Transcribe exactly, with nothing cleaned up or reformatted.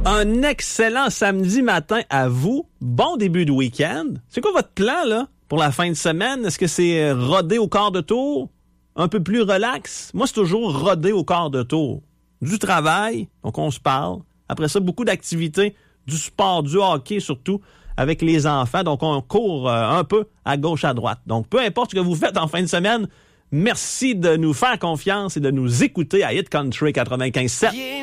Un excellent samedi matin à vous. Bon début de week-end. C'est quoi votre plan, là, pour la fin de semaine? Est-ce que c'est roder au quart de tour? Un peu plus relax? Moi, c'est toujours roder au quart de tour. Du travail, donc on se parle. Après ça, beaucoup d'activités, du sport, du hockey surtout, avec les enfants. Donc, on court euh, un peu à gauche, à droite. Donc, peu importe ce que vous faites en fin de semaine, merci de nous faire confiance et de nous écouter à Hit Country quatre-vingt-quinze sept.